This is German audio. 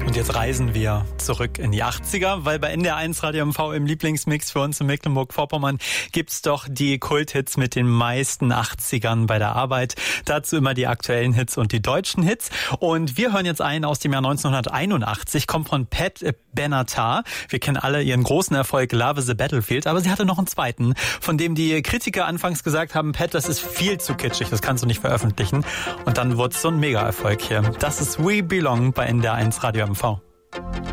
Und jetzt reisen wir zurück in die 80er, weil bei NDR 1 Radio MV im Lieblingsmix für uns in Mecklenburg-Vorpommern gibt's doch die Kulthits mit den meisten 80ern bei der Arbeit. Dazu immer die aktuellen Hits und die deutschen Hits. Und wir hören jetzt einen aus dem Jahr 1981, kommt von Pat Benatar. Wir kennen alle ihren großen Erfolg Love is a Battlefield, aber sie hatte noch einen zweiten, von dem die Kritiker anfangs gesagt haben, Pat, das ist viel zu kitschig, das kannst du nicht veröffentlichen. Und dann wurde es so ein Mega-Erfolg hier. Das ist We Belong bei NDR 1 Radio MV.